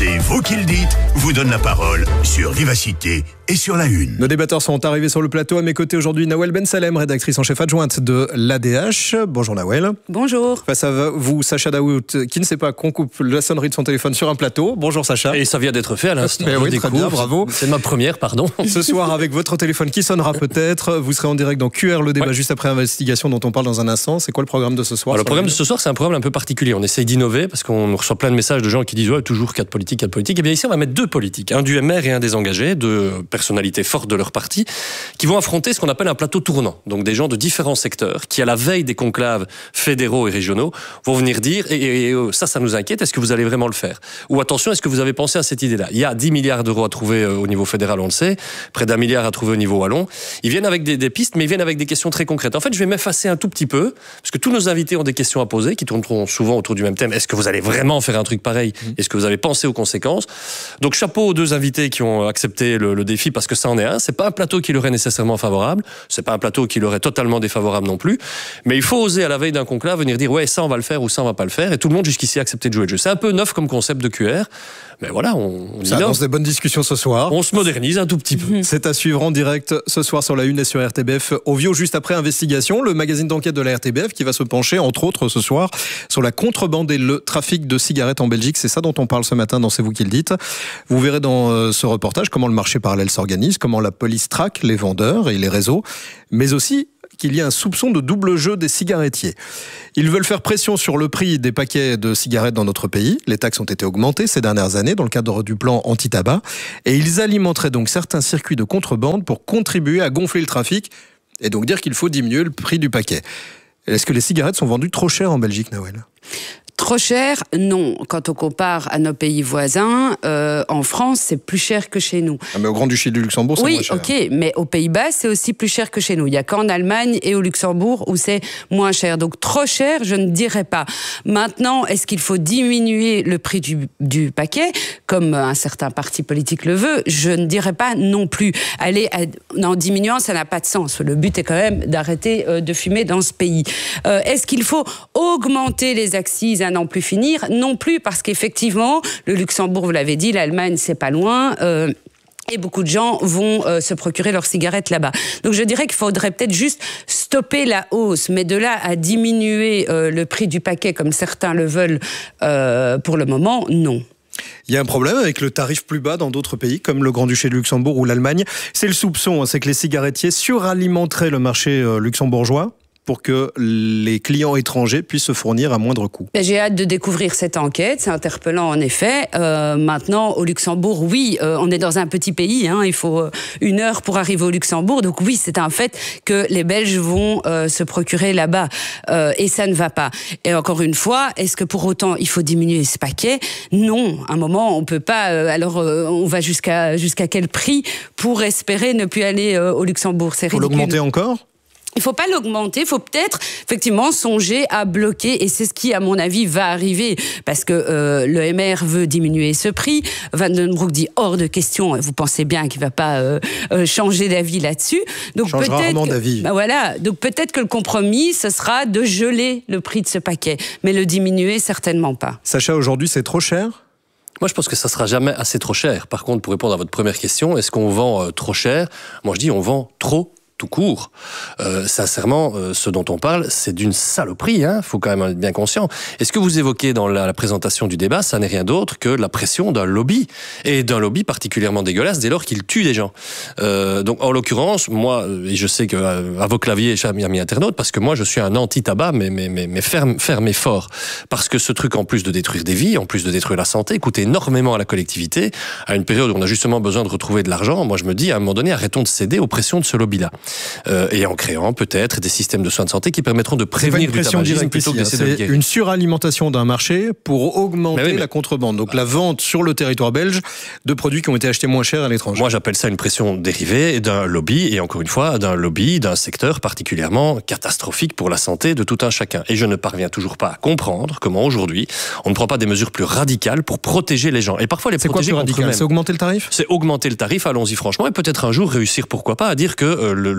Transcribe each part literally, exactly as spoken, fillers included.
C'est vous qui le dites, vous donne la parole sur Vivacité et sur La Une. Nos débatteurs sont arrivés sur le plateau. À mes côtés aujourd'hui, Nawel Ben Salem, rédactrice en chef adjointe de l'A D H. Bonjour Nawel. Bonjour. Face à vous, Sacha Daoud, qui ne sait pas qu'on coupe la sonnerie de son téléphone sur un plateau. Bonjour Sacha. Et ça vient d'être fait à l'instant. Eh oui, très bien, bravo. C'est ma première, pardon. Ce soir, avec votre téléphone qui sonnera peut-être, vous serez en direct dans Q R, le débat, ouais. juste après investigation dont on parle dans un instant. C'est quoi le programme de ce soir? Alors, le programme de ce soir, c'est un programme un peu particulier. On essaye d'innover parce qu'on reçoit plein de messages de gens qui disent ouais, toujours quatre politiques, quatre politiques. Et bien ici, on va mettre deux politiques, un du M R et un des engagés, deux personnalités fortes de leur parti, qui vont affronter ce qu'on appelle un plateau tournant. Donc des gens de différents secteurs qui, à la veille des conclaves fédéraux et régionaux, vont venir dire et, et, et ça, ça nous inquiète. Est-ce que vous allez vraiment le faire? Ou attention, est-ce que vous avez pensé à cette idée-là? Il y a dix milliards d'euros à trouver au niveau fédéral, on le sait, près d'un milliard à trouver au niveau wallon. Ils viennent avec des, des pistes, mais ils viennent avec des questions très concrètes. En fait, je vais m'effacer un tout petit peu, parce que tous nos invités ont des questions à poser, qui tourneront souvent autour du même thème. Est-ce que vous allez vraiment faire un truc pareil? Est-ce que vous avez pensé aux conséquences? Donc chapeau aux deux invités qui ont accepté le, le défi, parce que ça en est un. C'est pas un plateau qui leur est nécessairement favorable, c'est pas un plateau qui leur est totalement défavorable non plus, mais il faut oser à la veille d'un conclave venir dire ouais, ça on va le faire ou ça on va pas le faire, et tout le monde jusqu'ici a accepté de jouer le jeu. C'est un peu neuf comme concept de Q R, mais voilà, on, on ça annonce des bonnes discussions ce soir. On se modernise un tout petit peu. C'est à suivre en direct ce soir sur La Une et sur R T B F Ovio, juste après Investigation, le magazine d'enquête de la R T B F qui va se pencher entre autres ce soir sur la contrebande et le trafic de cigarettes en Belgique. C'est ça dont on parle ce matin dans C'est vous qui le dites. Vous verrez dans ce reportage comment le marché parallèle s'organise, comment la police traque les vendeurs et les réseaux, mais aussi qu'il y a un soupçon de double jeu des cigarettiers. Ils veulent faire pression sur le prix des paquets de cigarettes dans notre pays. Les taxes ont été augmentées ces dernières années dans le cadre du plan anti-tabac. Et ils alimenteraient donc certains circuits de contrebande pour contribuer à gonfler le trafic et donc dire qu'il faut diminuer le prix du paquet. Est-ce que les cigarettes sont vendues trop chères en Belgique, Nawel ? Trop cher, non. Quand on compare à nos pays voisins, euh, en France, c'est plus cher que chez nous. Ah mais au Grand-Duché du Luxembourg, c'est oui, moins cher. Oui, ok, mais aux Pays-Bas, c'est aussi plus cher que chez nous. Il n'y a qu'en Allemagne et au Luxembourg où c'est moins cher. Donc trop cher, je ne dirais pas. Maintenant, est-ce qu'il faut diminuer le prix du, du paquet, comme un certain parti politique le veut? Je ne dirais pas non plus. Aller à, en diminuant, ça n'a pas de sens. Le but est quand même d'arrêter euh, de fumer dans ce pays. Euh, est-ce qu'il faut augmenter les accises à n'en plus finir? Non plus, parce qu'effectivement, le Luxembourg, vous l'avez dit, l'Allemagne, c'est pas loin. Euh, Et beaucoup de gens vont euh, se procurer leurs cigarettes là-bas. Donc je dirais qu'il faudrait peut-être juste stopper la hausse, mais de là à diminuer euh, le prix du paquet comme certains le veulent euh, pour le moment, non. Il y a un problème avec le tarif plus bas dans d'autres pays, comme le Grand-Duché de Luxembourg ou l'Allemagne. C'est le soupçon, c'est que les cigarettiers suralimenteraient le marché euh, luxembourgeois pour que les clients étrangers puissent se fournir à moindre coût. J'ai hâte de découvrir cette enquête, c'est interpellant en effet. Euh, maintenant, au Luxembourg, oui, euh, on est dans un petit pays, hein, il faut une heure pour arriver au Luxembourg, donc oui, c'est un fait que les Belges vont euh, se procurer là-bas, euh, et ça ne va pas. Et encore une fois, est-ce que pour autant il faut diminuer ce paquet? Non, à un moment, on peut pas, euh, alors euh, on va jusqu'à, jusqu'à quel prix pour espérer ne plus aller euh, au Luxembourg? C'est ridicule. Faut l'augmenter encore? Il ne faut pas l'augmenter, il faut peut-être effectivement songer à bloquer, et c'est ce qui, à mon avis, va arriver, parce que euh, le M R veut diminuer ce prix, Van den Broek dit hors de question, vous pensez bien qu'il ne va pas euh, euh, changer d'avis là-dessus. Donc change peut-être rarement que, d'avis. Bah voilà, donc peut-être que le compromis, ce sera de geler le prix de ce paquet, mais le diminuer, certainement pas. Sacha, aujourd'hui, c'est trop cher ? Moi, je pense que ça sera jamais assez trop cher. Par contre, pour répondre à votre première question, est-ce qu'on vend euh, trop cher? Moi, je dis on vend trop tout court. Euh, sincèrement, euh, ce dont on parle, c'est d'une saloperie, hein, faut quand même être bien conscient. Et ce que vous évoquez dans la, la présentation du débat, ça n'est rien d'autre que la pression d'un lobby, et d'un lobby particulièrement dégueulasse dès lors qu'il tue des gens. Euh, donc, en l'occurrence, moi, et je sais que euh, à vos claviers, chers amis internautes, parce que moi, je suis un anti-tabac, mais, mais, mais, mais ferme, ferme et fort. Parce que ce truc, en plus de détruire des vies, en plus de détruire la santé, coûte énormément à la collectivité, à une période où on a justement besoin de retrouver de l'argent. Moi, je me dis, à un moment donné, arrêtons de céder aux pressions de ce lobby-là. Euh, et en créant peut-être des systèmes de soins de santé qui permettront de prévenir du tabagisme plutôt que d'essayer de le guérir. C'est une suralimentation d'un marché pour augmenter oui, mais... la contrebande. Donc la vente sur le territoire belge de produits qui ont été achetés moins cher à l'étranger. Moi j'appelle ça une pression dérivée d'un lobby, et encore une fois d'un lobby, d'un secteur particulièrement catastrophique pour la santé de tout un chacun. Et je ne parviens toujours pas à comprendre comment aujourd'hui on ne prend pas des mesures plus radicales pour protéger les gens. Et parfois les c'est protéger quoi plus contre radical? eux-mêmes. C'est augmenter le tarif? C'est augmenter le tarif, allons-y franchement, et peut-être un jour réussir, pourquoi pas, à dire que euh, le,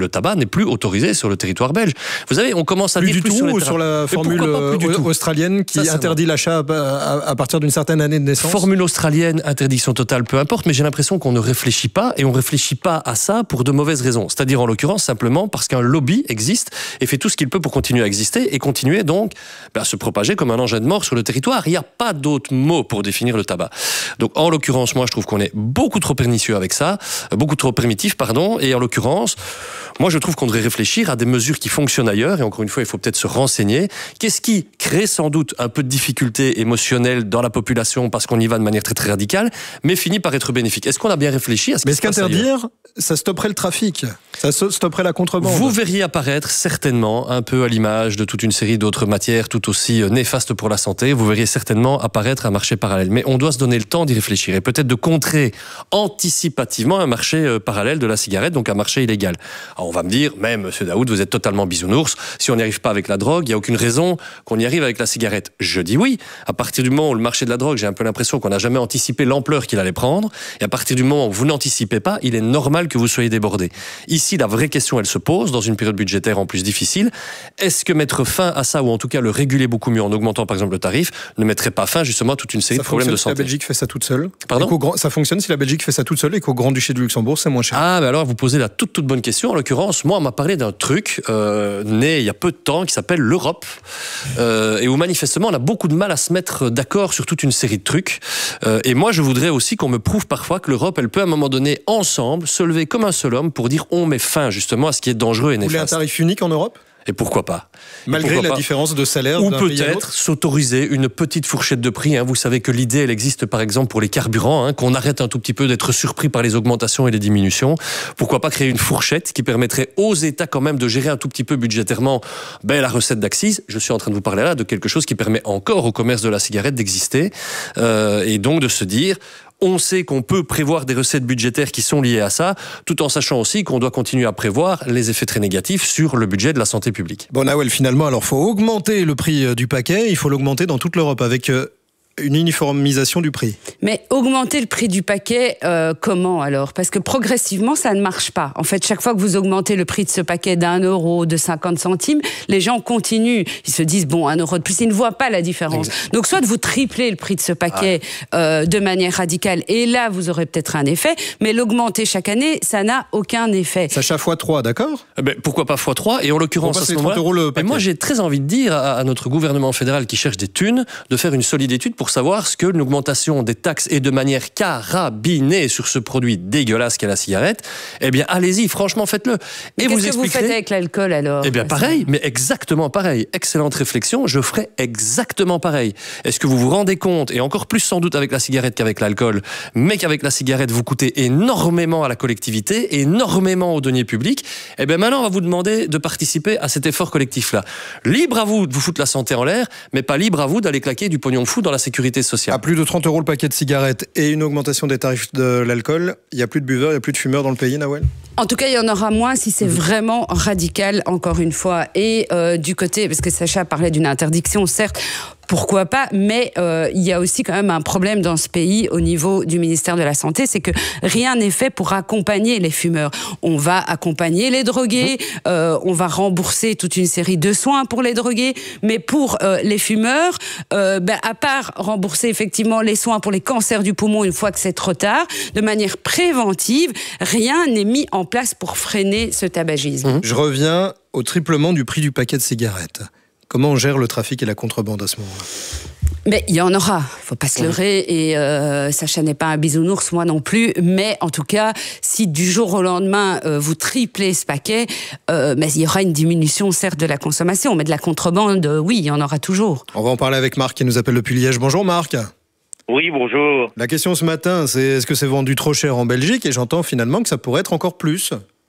le tabac n'est plus autorisé sur le territoire belge. Vous savez, on commence à plus dire du plus tout sur, les ou terrains. sur la formule pas, plus australienne qui ça, interdit l'achat à, à, à partir d'une certaine année de naissance. Formule australienne, interdiction totale, peu importe, mais j'ai l'impression qu'on ne réfléchit pas et on réfléchit pas à ça pour de mauvaises raisons. C'est-à-dire en l'occurrence simplement parce qu'un lobby existe et fait tout ce qu'il peut pour continuer à exister et continuer donc ben, à se propager comme un engin de mort sur le territoire. Il n'y a pas d'autre mot pour définir le tabac. Donc en l'occurrence, moi je trouve qu'on est beaucoup trop pernicieux avec ça, beaucoup trop primitif, pardon, et en l'occurrence, moi je trouve qu'on devrait réfléchir à des mesures qui fonctionnent ailleurs, et encore une fois, il faut peut-être se renseigner. Qu'est-ce qui crée sans doute un peu de difficulté émotionnelle dans la population parce qu'on y va de manière très très radicale, mais finit par être bénéfique? Est-ce qu'on a bien réfléchi à ce qui Mais se est-ce passe ailleurs? qu'interdire, ça stopperait le trafic, ça stopperait la contrebande? Vous verriez apparaître certainement, un peu à l'image de toute une série d'autres matières tout aussi néfastes pour la santé, vous verriez certainement apparaître un marché parallèle. Mais on doit se donner le temps d'y réfléchir et peut-être de contrer anticipativement un marché parallèle de la cigarette, donc un marché illégal. Alors on va me dire, mais monsieur Daoud, vous êtes totalement bisounours, si on n'y arrive pas avec la drogue, il n'y a aucune raison qu'on y arrive avec la cigarette. Je dis oui, à partir du moment où le marché de la drogue, j'ai un peu l'impression qu'on n'a jamais anticipé l'ampleur qu'il allait prendre, et à partir du moment où vous n'anticipez pas, il est normal que vous soyez débordé. Ici, la vraie question, elle se pose, dans une période budgétaire en plus difficile, est-ce que mettre fin à ça, ou en tout cas le réguler beaucoup mieux en augmentant par exemple le tarif, ne mettrait pas fin justement à toute une série ça de problèmes de santé? santé? Si la Belgique fait ça toute seule. Pardon? Grand, ça fonctionne si la Belgique fait ça toute seule et qu'au Grand-Duché de Luxembourg, c'est moins cher. Ah, mais alors vous posez la toute toute bonne question. En l'occurrence, moi, on m'a parlé d'un truc euh, né il y a peu de temps qui s'appelle l'Europe euh, et où manifestement on a beaucoup de mal à se mettre d'accord sur toute une série de trucs. Euh, et moi, je voudrais aussi qu'on me prouve parfois que l'Europe, elle peut à un moment donné, ensemble, se lever comme un seul homme pour dire on met fin justement à ce qui est dangereux et néfaste. Vous voulez un tarif unique en Europe? Et pourquoi pas? Malgré pourquoi la pas différence de salaire ou d'un pays à l'autre? peut-être s'autoriser une petite fourchette de prix. Hein. Vous savez que l'idée, elle existe par exemple pour les carburants, hein, qu'on arrête un tout petit peu d'être surpris par les augmentations et les diminutions. Pourquoi pas créer une fourchette qui permettrait aux États quand même de gérer un tout petit peu budgétairement ben, la recette d'accise. Je suis en train de vous parler là de quelque chose qui permet encore au commerce de la cigarette d'exister euh, et donc de se dire... On sait qu'on peut prévoir des recettes budgétaires qui sont liées à ça, tout en sachant aussi qu'on doit continuer à prévoir les effets très négatifs sur le budget de la santé publique. Bon, Nawel, finalement, alors faut augmenter le prix du paquet, il faut l'augmenter dans toute l'Europe avec... Euh... une uniformisation du prix. Mais augmenter le prix du paquet, euh, comment alors? Parce que progressivement, ça ne marche pas. En fait, chaque fois que vous augmentez le prix de ce paquet d'un euro, de cinquante centimes, les gens continuent. Ils se disent, bon, un euro de plus, ils ne voient pas la différence. Exactement. Donc, soit vous triplez le prix de ce paquet ah. euh, de manière radicale, et là, vous aurez peut-être un effet, mais l'augmenter chaque année, ça n'a aucun effet. Sacha fois trois, d'accord? eh ben, Pourquoi pas fois trois? Et en l'occurrence, à ce moment-là, moi, j'ai très envie de dire à, à notre gouvernement fédéral qui cherche des thunes, de faire une solide étude pour savoir ce que l'augmentation des taxes est de manière carabinée sur ce produit dégueulasse qu'est la cigarette, eh bien, allez-y, franchement, faites-le. Et vous qu'est-ce que vous faites avec l'alcool, alors? Eh bien, pareil, mais exactement pareil. Excellente réflexion, je ferai exactement pareil. Est-ce que vous vous rendez compte, et encore plus sans doute avec la cigarette qu'avec l'alcool, mais qu'avec la cigarette, vous coûtez énormément à la collectivité, énormément aux deniers publics? Eh bien, maintenant, on va vous demander de participer à cet effort collectif-là. Libre à vous de vous foutre la santé en l'air, mais pas libre à vous d'aller claquer du pognon fou dans la sécurité sociale. À plus de trente euros le paquet de cigarettes et une augmentation des tarifs de l'alcool, il n'y a plus de buveurs, il n'y a plus de fumeurs dans le pays, Nawel? En tout cas, il y en aura moins si c'est vraiment radical, encore une fois. Et euh, du côté, parce que Sacha parlait d'une interdiction, certes, pourquoi pas, mais euh, il y a aussi quand même un problème dans ce pays au niveau du ministère de la Santé, c'est que rien n'est fait pour accompagner les fumeurs. On va accompagner les drogués, euh, on va rembourser toute une série de soins pour les drogués, mais pour euh, les fumeurs, euh, ben, à part rembourser effectivement les soins pour les cancers du poumon une fois que c'est trop tard, de manière préventive, rien n'est mis en place pour freiner ce tabagisme. Je reviens au triplement du prix du paquet de cigarettes. Comment on gère le trafic et la contrebande à ce moment-là? Mais il y en aura, faut pas se leurrer, et euh, Sacha n'est pas un bisounours, moi non plus, mais en tout cas, si du jour au lendemain, euh, vous triplez ce paquet, euh, mais il y aura une diminution, certes, de la consommation, mais de la contrebande, euh, oui, il y en aura toujours. On va en parler avec Marc qui nous appelle depuis Liège. Bonjour Marc. Oui, bonjour. La question ce matin, c'est est-ce que c'est vendu trop cher en Belgique? Et j'entends finalement que ça pourrait être encore plus.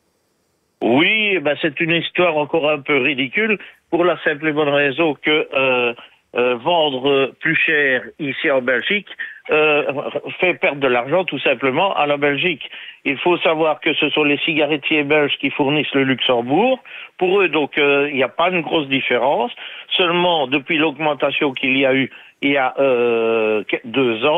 Oui, ben c'est une histoire encore un peu ridicule, pour la simple et bonne raison que euh, euh, vendre plus cher ici en Belgique euh, fait perdre de l'argent tout simplement à la Belgique. Il faut savoir que ce sont les cigarettiers belges qui fournissent le Luxembourg. Pour eux, donc, euh, il n'y a pas une grosse différence. Seulement, depuis l'augmentation qu'il y a eu il y a euh, deux ans,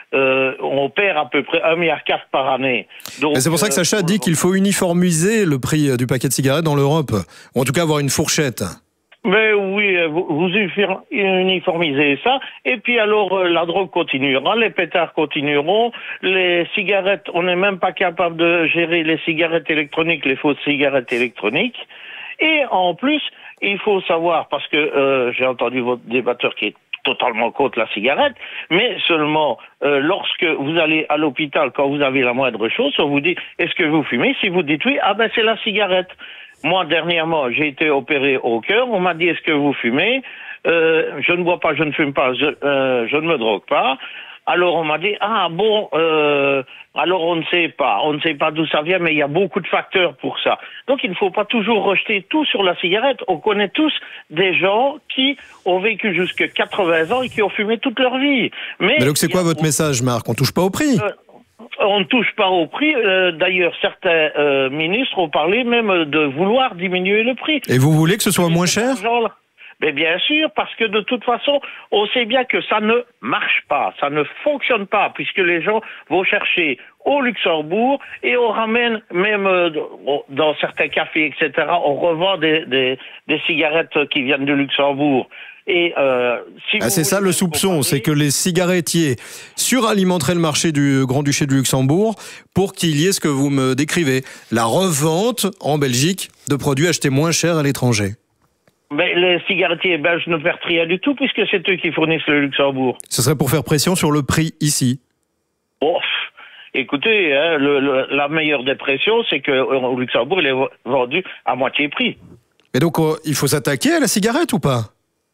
euh, on perd à peu près un virgule quatre milliard par année. Donc, c'est pour ça que Sacha euh, dit qu'il faut uniformiser le prix du paquet de cigarettes dans l'Europe, ou en tout cas avoir une fourchette. Mais oui, vous, vous uniformisez ça, et puis alors euh, la drogue continuera, les pétards continueront, les cigarettes, on n'est même pas capable de gérer les cigarettes électroniques, les fausses cigarettes électroniques, et en plus, il faut savoir, parce que euh, j'ai entendu votre débatteur qui est totalement contre la cigarette, mais seulement euh, lorsque vous allez à l'hôpital, quand vous avez la moindre chose, on vous dit, est-ce que vous fumez? Si vous dites oui, ah ben c'est la cigarette. Moi, dernièrement, j'ai été opéré au cœur. On m'a dit, est-ce que vous fumez? euh, Je ne bois pas, je ne fume pas, je, euh, je ne me drogue pas. Alors, on m'a dit, ah bon, euh, alors on ne sait pas. On ne sait pas d'où ça vient, mais il y a beaucoup de facteurs pour ça. Donc, il ne faut pas toujours rejeter tout sur la cigarette. On connaît tous des gens qui ont vécu jusqu'à quatre-vingts ans et qui ont fumé toute leur vie. Mais, mais donc, c'est quoi a... votre message, Marc? On touche pas au prix? euh, On ne touche pas au prix. Euh, d'ailleurs, certains euh, ministres ont parlé même de vouloir diminuer le prix. Et vous voulez que ce soit moins cher? Mais bien sûr, parce que de toute façon, on sait bien que ça ne marche pas, ça ne fonctionne pas, puisque les gens vont chercher au Luxembourg et on ramène même euh, dans certains cafés, et cetera, on revend des, des, des cigarettes qui viennent du Luxembourg. Et euh, si ah, c'est ça le soupçon, c'est que les cigarettiers suralimenteraient le marché du Grand-Duché de Luxembourg pour qu'il y ait ce que vous me décrivez, la revente en Belgique de produits achetés moins cher à l'étranger. Mais les cigarettiers belges ne perdent rien du tout puisque c'est eux qui fournissent le Luxembourg. Ce serait pour faire pression sur le prix ici. Oh, écoutez, hein, le, le, la meilleure des pressions, c'est qu'au Luxembourg, il est vendu à moitié prix. Et donc, euh, il faut s'attaquer à la cigarette ou pas ?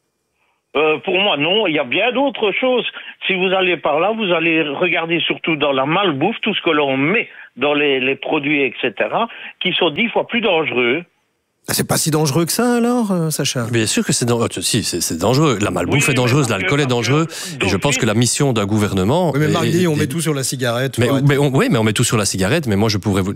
Euh, pour moi, non. Il y a bien d'autres choses. Si vous allez par là, vous allez regarder surtout dans la malbouffe, tout ce que l'on met dans les, les produits, et cetera, qui sont dix fois plus dangereux. C'est pas si dangereux que ça, alors, euh, Sacha? Bien sûr que c'est dangereux. Si, c'est, c'est dangereux. La malbouffe oui, est dangereuse, l'alcool est dangereux. Et je pense que la mission d'un gouvernement... Oui, mais Marc dit, on est, met tout sur la cigarette. Mais, mais on, oui, mais on met tout sur la cigarette. Mais moi, je pourrais vous...